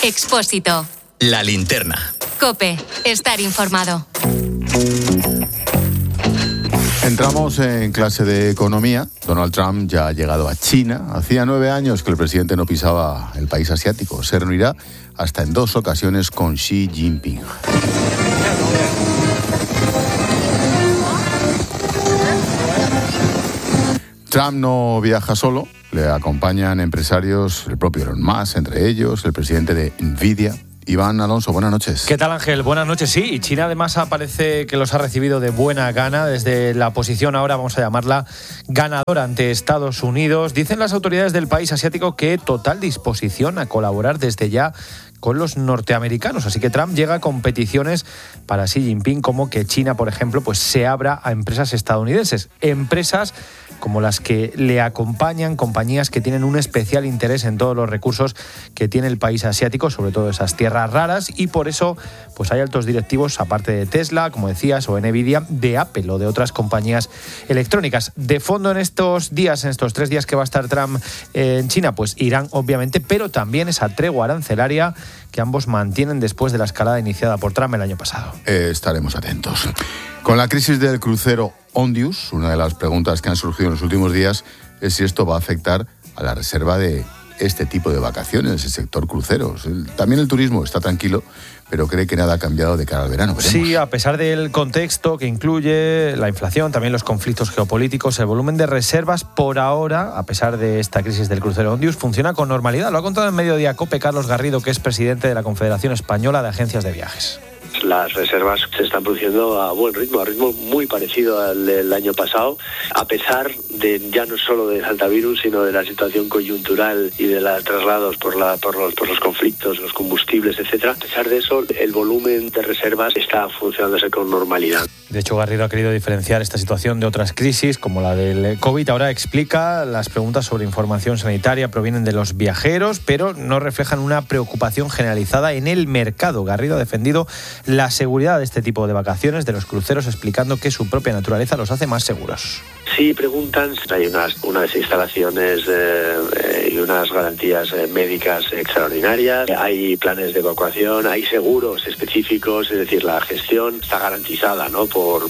Expósito. La linterna. COPE. Estar informado. Entramos en clase de economía. Donald Trump ya ha llegado a China. Hacía 9 años que el presidente no pisaba el país asiático. Se reunirá hasta en 2 ocasiones con Xi Jinping. Trump no viaja solo, le acompañan empresarios, el propio Elon Musk, entre ellos el presidente de Nvidia. Iván Alonso, buenas noches. ¿Qué tal, Ángel? Buenas noches, sí. Y China además parece que los ha recibido de buena gana desde la posición, ahora vamos a llamarla, ganadora ante Estados Unidos. Dicen las autoridades del país asiático que total disposición a colaborar desde ya con los norteamericanos. Así que Trump llega con peticiones para Xi Jinping como que China, por ejemplo, pues se abra a empresas estadounidenses. Empresas como las que le acompañan, compañías que tienen un especial interés en todos los recursos que tiene el país asiático, sobre todo esas tierras raras, y por eso pues hay altos directivos, aparte de Tesla, como decías, o Nvidia, de Apple o de otras compañías electrónicas. De fondo en estos días, en estos 3 días que va a estar Trump en China, pues Irán, obviamente, pero también esa tregua arancelaria que ambos mantienen después de la escalada iniciada por Trump el año pasado. Estaremos atentos. Con la crisis del crucero Ondius, una de las preguntas que han surgido en los últimos días es si esto va a afectar a la reserva de este tipo de vacaciones, el sector cruceros. También el turismo está tranquilo, pero cree que nada ha cambiado de cara al verano. Veremos. Sí, a pesar del contexto que incluye la inflación, también los conflictos geopolíticos, el volumen de reservas por ahora, a pesar de esta crisis del crucero Ondius, funciona con normalidad. Lo ha contado en Mediodía COPE Carlos Garrido, que es presidente de la Confederación Española de Agencias de Viajes. Las reservas se están produciendo a buen ritmo, a ritmo muy parecido al del año pasado, a pesar de ya no solo del hantavirus, sino de la situación coyuntural y de los traslados por los conflictos, los combustibles, etcétera. A pesar de eso, el volumen de reservas está funcionándose con normalidad. De hecho, Garrido ha querido diferenciar esta situación de otras crisis, como la del COVID. Ahora explica, las preguntas sobre información sanitaria provienen de los viajeros, pero no reflejan una preocupación generalizada en el mercado. Garrido ha defendido la seguridad de este tipo de vacaciones, de los cruceros, explicando que su propia naturaleza los hace más seguros. Sí, preguntan, hay unas instalaciones y unas garantías médicas extraordinarias, hay planes de evacuación, hay seguros específicos, es decir, la gestión está garantizada, ¿no?,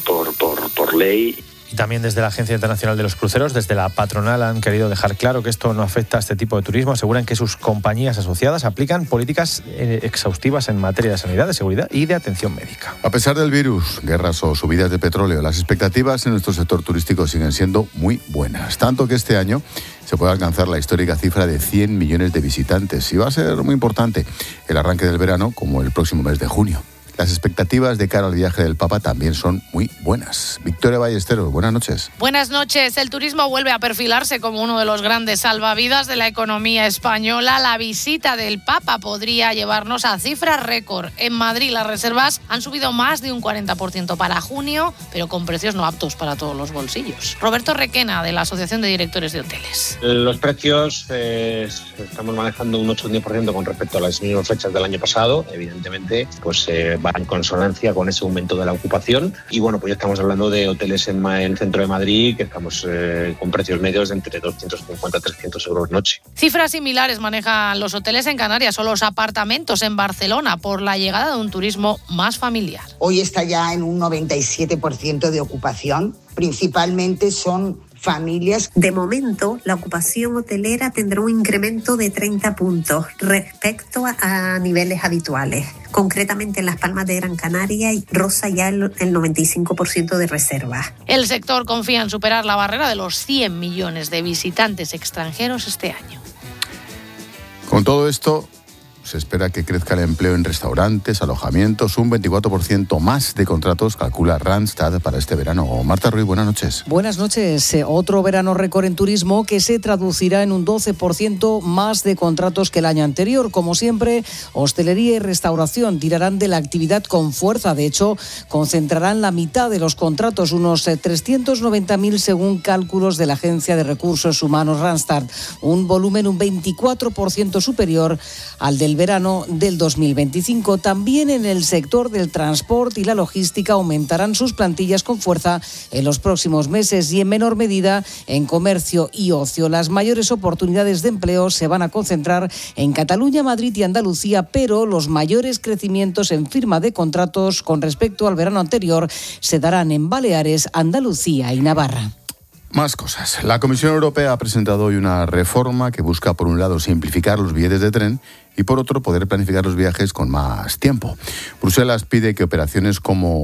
por ley. Y también desde la Agencia Internacional de los Cruceros, desde la patronal, han querido dejar claro que esto no afecta a este tipo de turismo. Aseguran que sus compañías asociadas aplican políticas exhaustivas en materia de sanidad, de seguridad y de atención médica. A pesar del virus, guerras o subidas de petróleo, las expectativas en nuestro sector turístico siguen siendo muy buenas. Tanto que este año se puede alcanzar la histórica cifra de 100 millones de visitantes. Y va a ser muy importante el arranque del verano, como el próximo mes de junio. Las expectativas de cara al viaje del Papa también son muy buenas. Victoria Ballesteros, buenas noches. Buenas noches. El turismo vuelve a perfilarse como uno de los grandes salvavidas de la economía española. La visita del Papa podría llevarnos a cifras récord. En Madrid las reservas han subido más de un 40% para junio, pero con precios no aptos para todos los bolsillos. Roberto Requena, de la Asociación de Directores de Hoteles. Los precios estamos manejando un 8-10% con respecto a las mismas fechas del año pasado. Evidentemente, pues va en consonancia con ese aumento de la ocupación. Y bueno, pues ya estamos hablando de hoteles en el centro de Madrid que estamos con precios medios de entre 250 y 300 euros noche. Cifras similares manejan los hoteles en Canarias o los apartamentos en Barcelona por la llegada de un turismo más familiar. Hoy está ya en un 97% de ocupación. Principalmente son familias. De momento, la ocupación hotelera tendrá un incremento de 30 puntos respecto a niveles habituales. Concretamente en Las Palmas de Gran Canaria roza ya el 95% de reservas. El sector confía en superar la barrera de los 100 millones de visitantes extranjeros este año. Con todo esto, se espera que crezca el empleo en restaurantes, alojamientos, un 24% más de contratos, calcula Randstad para este verano. Marta Ruiz, buenas noches. Buenas noches. Otro verano récord en turismo que se traducirá en un 12% más de contratos que el año anterior. Como siempre, hostelería y restauración tirarán de la actividad con fuerza. De hecho, concentrarán la mitad de los contratos, unos 390.000 según cálculos de la Agencia de Recursos Humanos Randstad. Un volumen un 24% superior al del verano del 2025. También en el sector del transporte y la logística aumentarán sus plantillas con fuerza en los próximos meses y en menor medida en comercio y ocio. Las mayores oportunidades de empleo se van a concentrar en Cataluña, Madrid y Andalucía, pero los mayores crecimientos en firma de contratos con respecto al verano anterior se darán en Baleares, Andalucía y Navarra. Más cosas. La Comisión Europea ha presentado hoy una reforma que busca, por un lado, simplificar los billetes de tren y, por otro, poder planificar los viajes con más tiempo. Bruselas pide que operadores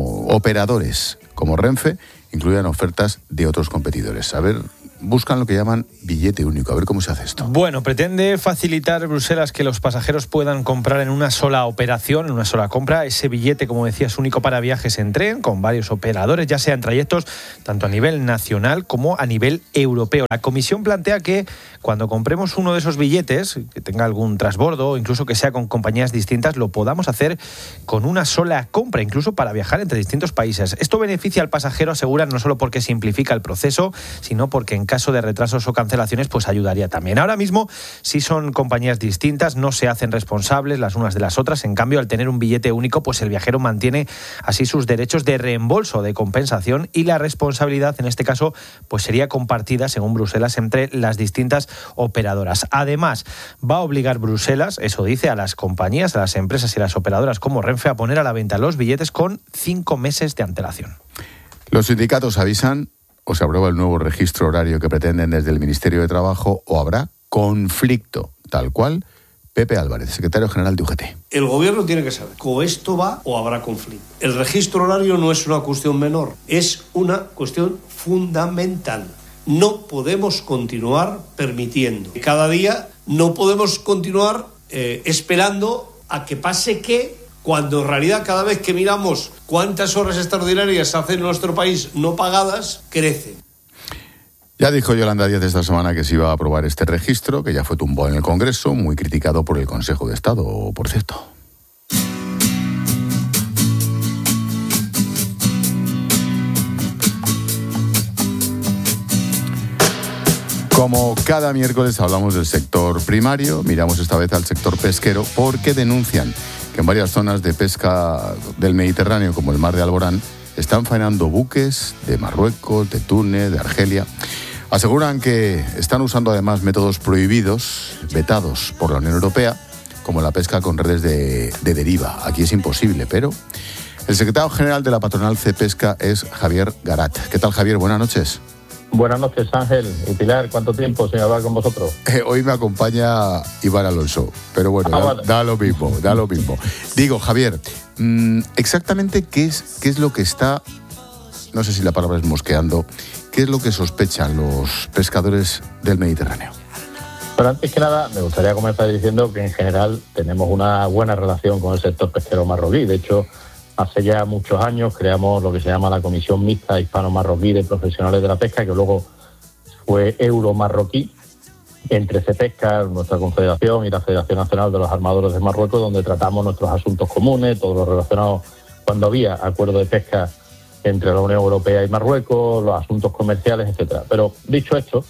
como Renfe incluyan ofertas de otros competidores. A ver, buscan lo que llaman billete único. A ver cómo se hace esto. Bueno, pretende facilitar Bruselas que los pasajeros puedan comprar en una sola operación, en una sola compra, ese billete, como decías, único para viajes en tren, con varios operadores, ya sea en trayectos tanto a nivel nacional como a nivel europeo. La Comisión plantea que cuando compremos uno de esos billetes, que tenga algún transbordo, incluso que sea con compañías distintas, lo podamos hacer con una sola compra, incluso para viajar entre distintos países. Esto beneficia al pasajero, aseguran, no solo porque simplifica el proceso, sino porque en caso de retrasos o cancelaciones, pues ayudaría también. Ahora mismo, si son compañías distintas, no se hacen responsables las unas de las otras. En cambio, al tener un billete único, pues el viajero mantiene así sus derechos de reembolso, de compensación, y la responsabilidad, en este caso, pues sería compartida, según Bruselas, entre las distintas operadoras. Además, va a obligar Bruselas, eso dice, a las compañías, a las empresas y a las operadoras como Renfe a poner a la venta los billetes con 5 meses de antelación. Los sindicatos avisan: o se aprueba el nuevo registro horario que pretenden desde el Ministerio de Trabajo, o habrá conflicto, tal cual. Pepe Álvarez, secretario general de UGT. El gobierno tiene que saber, ¿o esto va o habrá conflicto? El registro horario no es una cuestión menor, es una cuestión fundamental. No podemos continuar permitiendo. Cada día no podemos continuar esperando a que pase qué, cuando en realidad cada vez que miramos cuántas horas extraordinarias hacen en nuestro país no pagadas, crecen. Ya dijo Yolanda Díaz esta semana que se iba a aprobar este registro, que ya fue tumbado en el Congreso, muy criticado por el Consejo de Estado, por cierto. Como cada miércoles hablamos del sector primario, miramos esta vez al sector pesquero, porque denuncian que en varias zonas de pesca del Mediterráneo, como el mar de Alborán, están faenando buques de Marruecos, de Túnez, de Argelia. Aseguran que están usando además métodos prohibidos, vetados por la Unión Europea, como la pesca con redes de deriva. Aquí es imposible, pero el secretario general de la patronal Cepesca es Javier Garat. ¿Qué tal, Javier? Buenas noches. Buenas noches, Ángel y Pilar. ¿Cuánto tiempo sin hablar con vosotros? Hoy me acompaña Iván Alonso, pero bueno, vale. da lo mismo. Digo, Javier, exactamente qué es lo que está, no sé si la palabra es mosqueando, qué es lo que sospechan los pescadores del Mediterráneo. Pero antes que nada, me gustaría comenzar diciendo que en general tenemos una buena relación con el sector pesquero marroquí. De hecho, hace ya muchos años creamos lo que se llama la Comisión Mixta Hispano-Marroquí de Profesionales de la Pesca, que luego fue Euro-Marroquí, entre Cepesca, nuestra confederación, y la Federación Nacional de los Armadores de Marruecos, donde tratamos nuestros asuntos comunes, todo lo relacionado cuando había acuerdo de pesca entre la Unión Europea y Marruecos, los asuntos comerciales, etcétera. Pero dicho esto,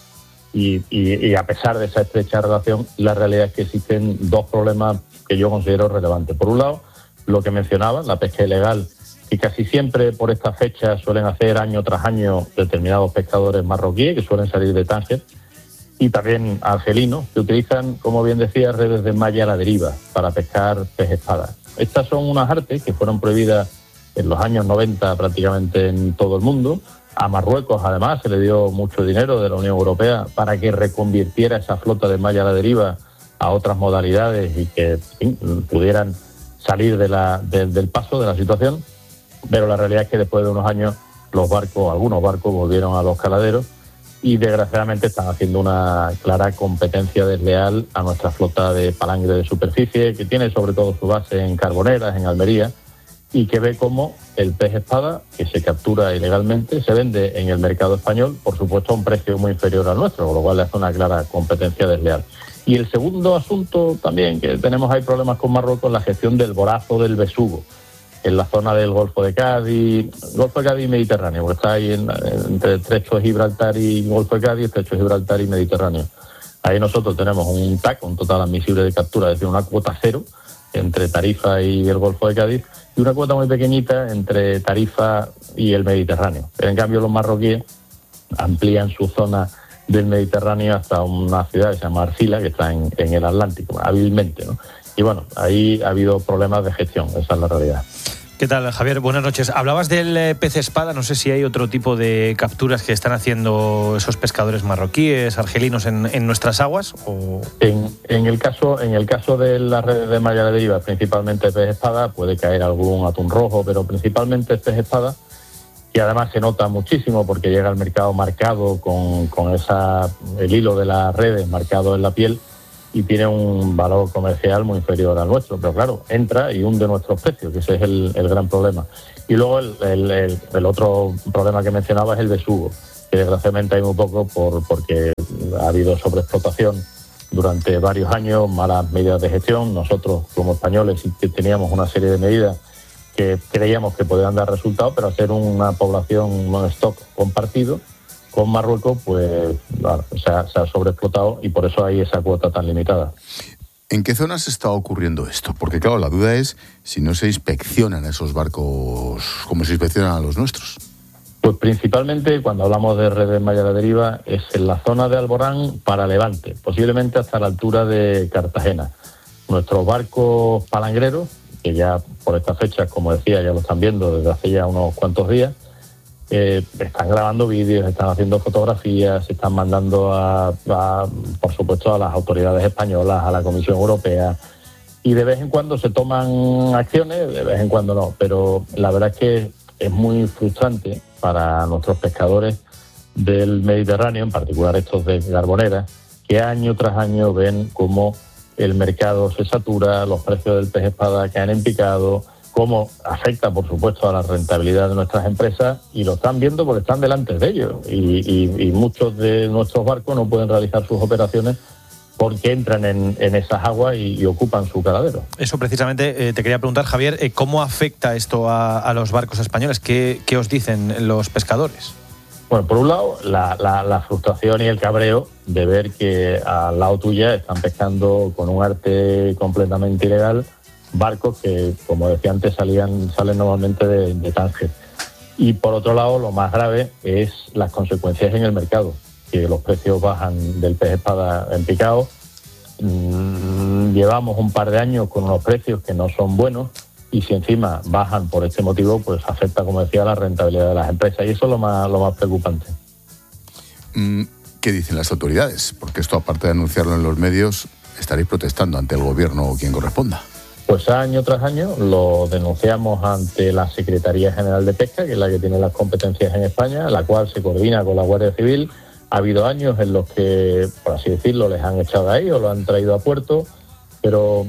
y a pesar de esa estrecha relación, la realidad es que existen dos problemas que yo considero relevantes. Por un lado, lo que mencionaba, la pesca ilegal, y casi siempre por estas fechas suelen hacer año tras año determinados pescadores marroquíes que suelen salir de Tánger, y también argelinos, que utilizan, como bien decía, redes de malla a la deriva para pescar pez espada. Estas son unas artes que fueron prohibidas en los años 90 prácticamente en todo el mundo. A Marruecos, además, se le dio mucho dinero de la Unión Europea para que reconvirtiera esa flota de malla a la deriva a otras modalidades y que pudieran salir del paso de la situación, pero la realidad es que después de unos años algunos barcos volvieron a los caladeros y desgraciadamente están haciendo una clara competencia desleal a nuestra flota de palangre de superficie, que tiene sobre todo su base en Carboneras, en Almería, y que ve cómo el pez espada, que se captura ilegalmente, se vende en el mercado español, por supuesto a un precio muy inferior al nuestro, con lo cual le hace una clara competencia desleal. Y el segundo asunto también, que tenemos ahí problemas con Marruecos, la gestión del borazo del besugo, en la zona del Golfo de Cádiz y Mediterráneo, porque está ahí entre Estrecho de Gibraltar y Golfo de Cádiz, Estrecho de Gibraltar y Mediterráneo. Ahí nosotros tenemos un TAC, un total admisible de captura, es decir, una cuota cero entre Tarifa y el Golfo de Cádiz, y una cuota muy pequeñita entre Tarifa y el Mediterráneo. Pero en cambio los marroquíes amplían su zona del Mediterráneo hasta una ciudad que se llama Arcila, que está en el Atlántico, hábilmente, ¿no? Y bueno, ahí ha habido problemas de gestión, esa es la realidad. ¿Qué tal, Javier? Buenas noches. Hablabas del pez espada, no sé si hay otro tipo de capturas que están haciendo esos pescadores marroquíes, argelinos en nuestras aguas. ¿O? En el caso de las redes de malla de deriva, principalmente pez espada, puede caer algún atún rojo, pero principalmente pez espada, y además se nota muchísimo porque llega al mercado marcado con el hilo de las redes marcado en la piel y tiene un valor comercial muy inferior al nuestro, pero claro, entra y hunde nuestros precios, que ese es el gran problema. Y luego el otro problema que mencionaba es el besugo, que desgraciadamente hay muy poco porque ha habido sobreexplotación durante varios años, malas medidas de gestión. Nosotros como españoles sí que teníamos una serie de medidas que creíamos que podían dar resultados, pero al ser una población non-stock compartido con Marruecos, pues bueno, se ha sobreexplotado y por eso hay esa cuota tan limitada. ¿En qué zonas está ocurriendo esto? Porque claro, la duda es si no se inspeccionan esos barcos como se inspeccionan a los nuestros. Pues principalmente cuando hablamos de red de malla de deriva es en la zona de Alborán para Levante, posiblemente hasta la altura de Cartagena. Nuestros barcos palangreros, que ya por estas fechas, como decía, ya lo están viendo desde hace ya unos cuantos días, están grabando vídeos, están haciendo fotografías, se están mandando por supuesto a las autoridades españolas, a la Comisión Europea, y de vez en cuando se toman acciones, de vez en cuando no, pero la verdad es que es muy frustrante para nuestros pescadores del Mediterráneo, en particular estos de Carbonera, que año tras año ven cómo el mercado se satura, los precios del pez espada caen en picado, cómo afecta, por supuesto, a la rentabilidad de nuestras empresas, y lo están viendo porque están delante de ellos. Y muchos de nuestros barcos no pueden realizar sus operaciones porque entran en esas aguas y ocupan su caladero. Eso precisamente te quería preguntar, Javier, ¿cómo afecta esto a los barcos españoles? ¿Qué os dicen los pescadores? Bueno, por un lado, la frustración y el cabreo de ver que al lado tuya están pescando con un arte completamente ilegal barcos que, como decía antes, salen normalmente de Tánger. Y por otro lado, lo más grave es las consecuencias en el mercado, que los precios bajan del pez espada en picado. Llevamos un par de años con unos precios que no son buenos, y si encima bajan por este motivo, pues afecta, como decía, la rentabilidad de las empresas, y eso es lo más preocupante. ¿Qué dicen las autoridades? Porque esto, aparte de anunciarlo en los medios, estaréis protestando ante el gobierno o quien corresponda. Pues año tras año lo denunciamos ante la Secretaría General de Pesca, que es la que tiene las competencias en España, la cual se coordina con la Guardia Civil. Ha habido años en los que, por así decirlo, les han echado de ahí o lo han traído a puerto, pero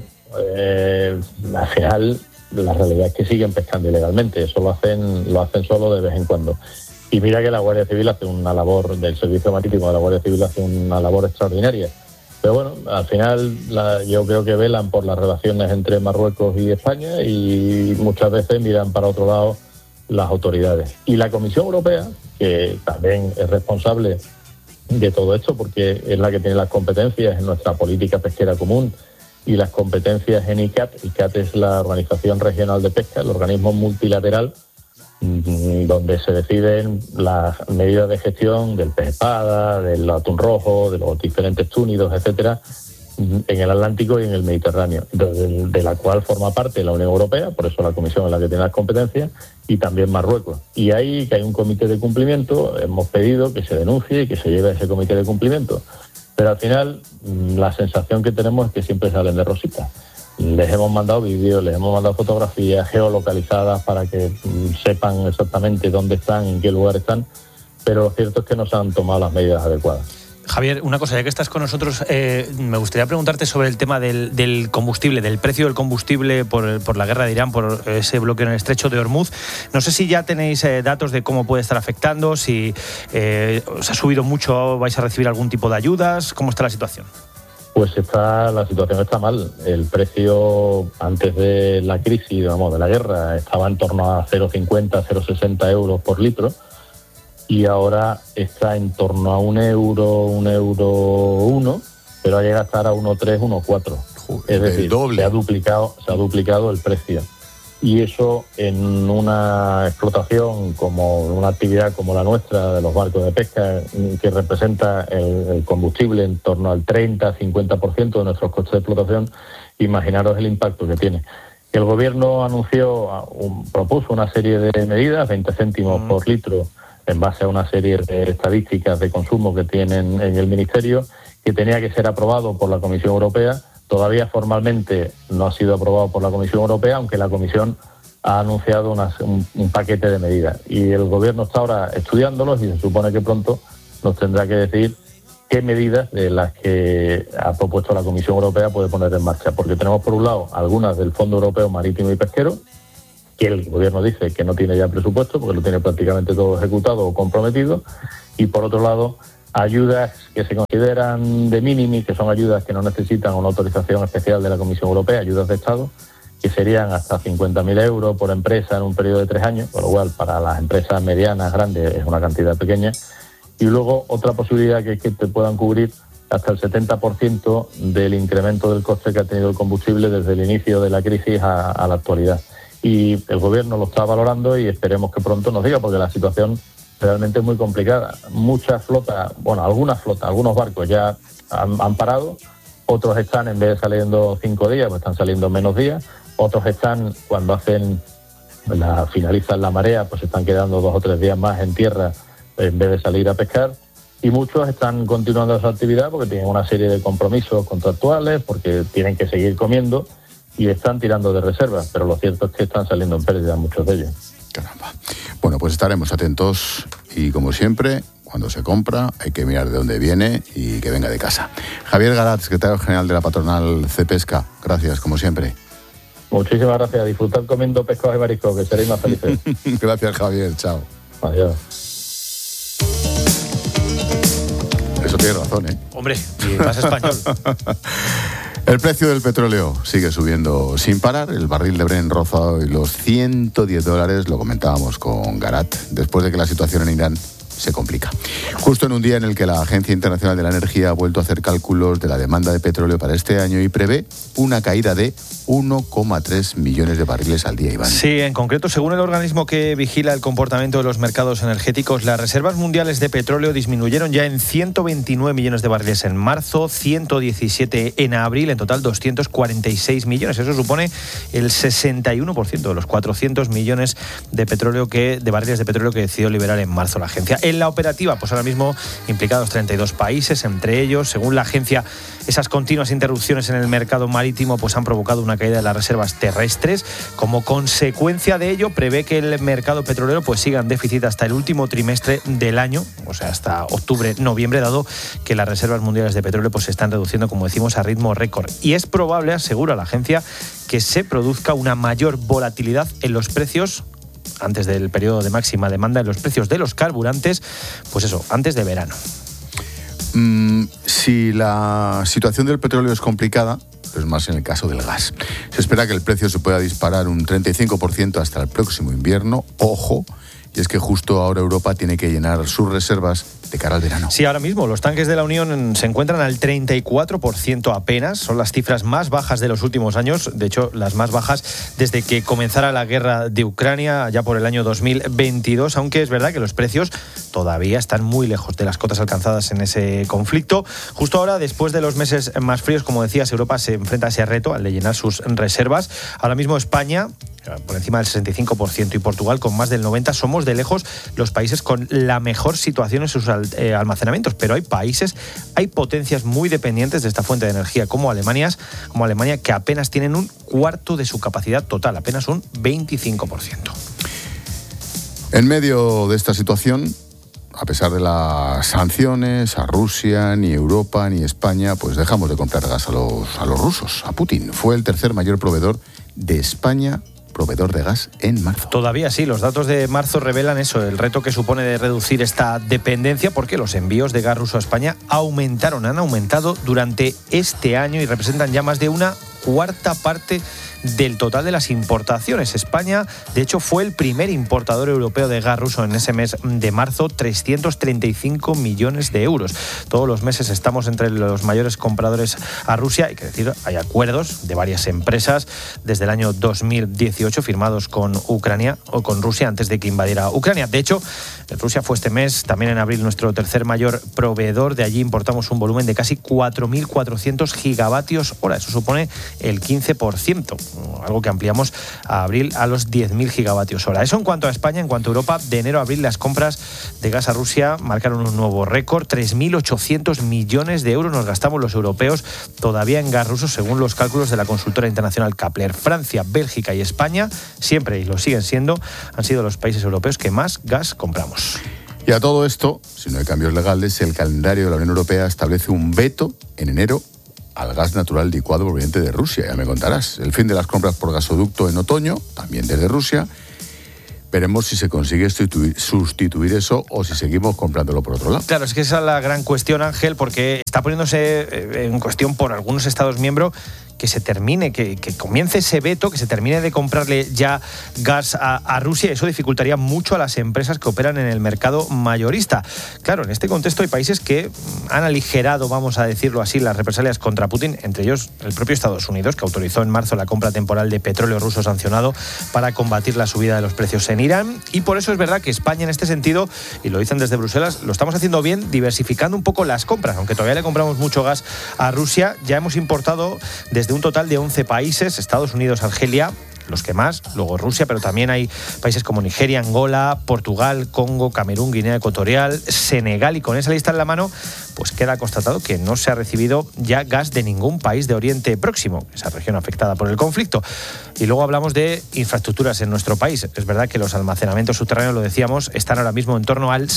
al final la realidad es que siguen pescando ilegalmente. Eso lo hacen solo de vez en cuando. Y mira que la Guardia Civil hace una labor, del Servicio Marítimo de la Guardia Civil hace una labor extraordinaria. Pero bueno, al final yo creo que velan por las relaciones entre Marruecos y España, y muchas veces miran para otro lado las autoridades. Y la Comisión Europea, que también es responsable de todo esto, porque es la que tiene las competencias en nuestra política pesquera común y las competencias en ICCAT. ICCAT es la Organización Regional de Pesca, el organismo multilateral donde se deciden las medidas de gestión del pez espada, del atún rojo, de los diferentes túnidos, etcétera, en el Atlántico y en el Mediterráneo, de la cual forma parte la Unión Europea, por eso la Comisión es la que tiene las competencias, y también Marruecos. Y ahí que hay un comité de cumplimiento, hemos pedido que se denuncie y que se lleve a ese comité de cumplimiento. Pero al final la sensación que tenemos es que siempre salen de rosita. Les hemos mandado vídeos, les hemos mandado fotografías geolocalizadas para que sepan exactamente dónde están, en qué lugar están, pero lo cierto es que no se han tomado las medidas adecuadas. Javier, una cosa, ya que estás con nosotros, me gustaría preguntarte sobre el tema del combustible, del precio del combustible por la guerra de Irán, por ese bloqueo en el estrecho de Hormuz. No sé si ya tenéis datos de cómo puede estar afectando, si os ha subido mucho, vais a recibir algún tipo de ayudas, ¿cómo está la situación? Pues la situación está mal. El precio antes de la crisis, de la guerra, estaba en torno a 0,50, 0,60 euros por litro, y ahora está en torno a 1 euro, 1,01 €, pero ha llegado a estar a 1,3, 1,4. Es decir, se ha duplicado el precio. Y eso en una explotación como una actividad como la nuestra de los barcos de pesca, que representa el combustible en torno al 30-50% de nuestros costes de explotación, imaginaros el impacto que tiene. El gobierno propuso una serie de medidas, 20 céntimos por litro, en base a una serie de estadísticas de consumo que tienen en el Ministerio, que tenía que ser aprobado por la Comisión Europea. Todavía formalmente no ha sido aprobado por la Comisión Europea, aunque la Comisión ha anunciado un paquete de medidas. Y el Gobierno está ahora estudiándolos y se supone que pronto nos tendrá que decir qué medidas de las que ha propuesto la Comisión Europea puede poner en marcha. Porque tenemos, por un lado, algunas del Fondo Europeo Marítimo y Pesquero, que el Gobierno dice que no tiene ya presupuesto, porque lo tiene prácticamente todo ejecutado o comprometido. Y, por otro lado, ayudas que se consideran de mínimo, que son ayudas que no necesitan una autorización especial de la Comisión Europea, ayudas de Estado, que serían hasta 50.000 euros por empresa en un periodo de 3 años, con lo cual para las empresas medianas, grandes, es una cantidad pequeña. Y luego otra posibilidad que es que te puedan cubrir hasta el 70% del incremento del coste que ha tenido el combustible desde el inicio de la crisis a la actualidad. Y el Gobierno lo está valorando y esperemos que pronto nos diga, porque la situación realmente es muy complicada. Muchas flotas, algunos barcos ya han parado, otros están, en vez de saliendo 5 días, pues están saliendo menos días, otros están, cuando finalizan la marea, pues están quedando 2 o 3 días más en tierra en vez de salir a pescar, y muchos están continuando esa actividad porque tienen una serie de compromisos contractuales, porque tienen que seguir comiendo y están tirando de reservas, pero lo cierto es que están saliendo en pérdida muchos de ellos. Caramba. Bueno, pues estaremos atentos y, como siempre, cuando se compra hay que mirar de dónde viene y que venga de casa. Javier Garat, secretario general de la patronal Cepesca, gracias, como siempre. Muchísimas gracias. Disfrutad comiendo pescados y mariscos, que seréis más felices. Gracias, Javier. Chao. Adiós. Eso tiene razón, ¿eh? Hombre, y más español. El precio del petróleo sigue subiendo sin parar. El barril de Brent roza hoy los $110, lo comentábamos con Garat, después de que la situación en Irán se complica. Justo en un día en el que la Agencia Internacional de la Energía ha vuelto a hacer cálculos de la demanda de petróleo para este año y prevé una caída de 1,3 millones de barriles al día, Iván. Sí, en concreto, según el organismo que vigila el comportamiento de los mercados energéticos, las reservas mundiales de petróleo disminuyeron ya en 129 millones de barriles en marzo, 117 en abril, en total 246 millones. Eso supone el 61% de los 400 millones de barriles de petróleo que decidió liberar en marzo la agencia. En la operativa, pues ahora mismo implicados 32 países, entre ellos, según la agencia, esas continuas interrupciones en el mercado marítimo pues han provocado una caída de las reservas terrestres. Como consecuencia de ello, prevé que el mercado petrolero pues siga en déficit hasta el último trimestre del año, o sea, hasta octubre-noviembre, dado que las reservas mundiales de petróleo pues se están reduciendo, como decimos, a ritmo récord. Y es probable, asegura la agencia, que se produzca una mayor volatilidad en los precios antes del periodo de máxima demanda, en los precios de los carburantes, pues eso, antes de verano. Si la situación del petróleo es complicada, es más en el caso del gas. Se espera que el precio se pueda disparar un 35% hasta el próximo invierno. Ojo, y es que justo ahora Europa tiene que llenar sus reservas de cara al verano. Sí, ahora mismo los tanques de la Unión se encuentran al 34% apenas. Son las cifras más bajas de los últimos años. De hecho, las más bajas desde que comenzara la guerra de Ucrania, ya por el año 2022. Aunque es verdad que los precios todavía están muy lejos de las cotas alcanzadas en ese conflicto. Justo ahora, después de los meses más fríos, como decías, Europa se enfrenta a ese reto, al de llenar sus reservas. Ahora mismo España, por encima del 65%, y Portugal con más del 90%, somos de lejos los países con la mejor situación en sus almacenamientos, pero hay potencias muy dependientes de esta fuente de energía, como Alemania, que apenas tienen un cuarto de su capacidad total, apenas un 25%. En medio de esta situación, a pesar de las sanciones a Rusia, ni Europa ni España, pues dejamos de comprar gas a los rusos, a Putin. Fue el tercer mayor proveedor de España, proveedor de gas en marzo. Todavía sí, los datos de marzo revelan eso, el reto que supone de reducir esta dependencia, porque los envíos de gas ruso a España han aumentado durante este año y representan ya más de una cuarta parte del total de las importaciones. España, de hecho, fue el primer importador europeo de gas ruso en ese mes de marzo, 335 millones de euros. Todos los meses estamos entre los mayores compradores a Rusia. Hay que decir, hay acuerdos de varias empresas desde el año 2018 firmados con Ucrania o con Rusia antes de que invadiera Ucrania. De hecho, Rusia fue este mes, también en abril, nuestro tercer mayor proveedor. De allí importamos un volumen de casi 4.400 gigavatios hora. Eso supone el 15%, algo que ampliamos a abril a los 10.000 gigavatios hora. Eso en cuanto a España. En cuanto a Europa, de enero a abril las compras de gas a Rusia marcaron un nuevo récord. 3.800 millones de euros nos gastamos los europeos todavía en gas ruso, según los cálculos de la consultora internacional Kapler. Francia, Bélgica y España, siempre y lo siguen siendo, han sido los países europeos que más gas compramos. Y a todo esto, si no hay cambios legales, el calendario de la Unión Europea establece un veto en enero al gas natural licuado proveniente de Rusia. Ya me contarás. El fin de las compras por gasoducto en otoño, también desde Rusia. Veremos si se consigue sustituir eso o si seguimos comprándolo por otro lado. Claro, es que esa es la gran cuestión, Ángel, porque está poniéndose en cuestión por algunos Estados miembros que se termine, que comience ese veto, que se termine de comprarle ya gas a Rusia. Eso dificultaría mucho a las empresas que operan en el mercado mayorista. Claro, en este contexto hay países que han aligerado, vamos a decirlo así, las represalias contra Putin, entre ellos el propio Estados Unidos, que autorizó en marzo la compra temporal de petróleo ruso sancionado para combatir la subida de los precios en Irán. Y por eso es verdad que España, en este sentido, y lo dicen desde Bruselas, lo estamos haciendo bien, diversificando un poco las compras. Aunque todavía le compramos mucho gas a Rusia, ya hemos importado desde un total de 11 países, Estados Unidos, Argelia, los que más, luego Rusia, pero también hay países como Nigeria, Angola, Portugal, Congo, Camerún, Guinea Ecuatorial, Senegal, y con esa lista en la mano, pues queda constatado que no se ha recibido ya gas de ningún país de Oriente Próximo, esa región afectada por el conflicto. Y luego hablamos de infraestructuras en nuestro país. Es verdad que los almacenamientos subterráneos, lo decíamos, están ahora mismo en torno al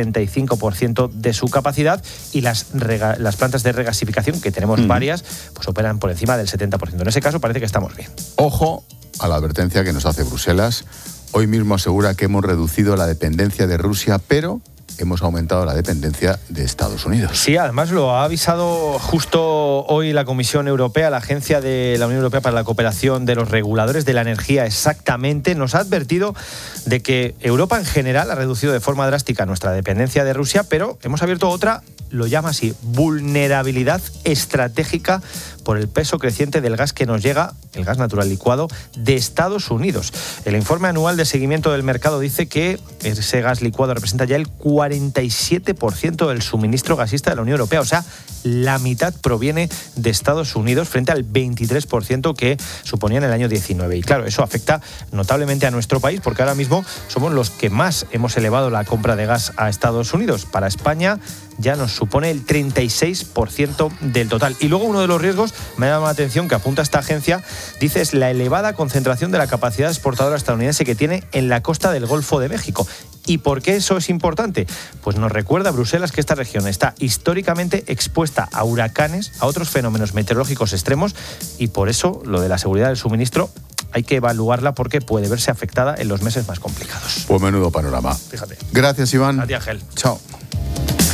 65% de su capacidad, y las plantas de regasificación, que tenemos varias, pues operan por encima del 70%. En ese caso parece que estamos bien. Ojo a la advertencia que nos hace Bruselas. Hoy mismo asegura que hemos reducido la dependencia de Rusia, pero hemos aumentado la dependencia de Estados Unidos. Sí, además lo ha avisado justo hoy la Comisión Europea, la Agencia de la Unión Europea para la Cooperación de los Reguladores de la Energía, exactamente. Nos ha advertido de que Europa en general ha reducido de forma drástica nuestra dependencia de Rusia, pero hemos abierto otra, lo llama así, vulnerabilidad estratégica por el peso creciente del gas que nos llega, el gas natural licuado, de Estados Unidos. El informe anual de seguimiento del mercado dice que ese gas licuado representa ya el 47% del suministro gasista de la Unión Europea, o sea, la mitad proviene de Estados Unidos frente al 23% que suponía en el año 19. Y claro, eso afecta notablemente a nuestro país, porque ahora mismo somos los que más hemos elevado la compra de gas a Estados Unidos. Para España ya nos supone el 36% del total. Y luego uno de los riesgos, me ha llamado la atención, que apunta esta agencia, dice, es la elevada concentración de la capacidad exportadora estadounidense que tiene en la costa del Golfo de México. ¿Y por qué eso es importante? Pues nos recuerda Bruselas que esta región está históricamente expuesta a huracanes, a otros fenómenos meteorológicos extremos, y por eso lo de la seguridad del suministro hay que evaluarla, porque puede verse afectada en los meses más complicados. Pues menudo panorama. Fíjate. Gracias, Iván. A ti, Ángel. Chao.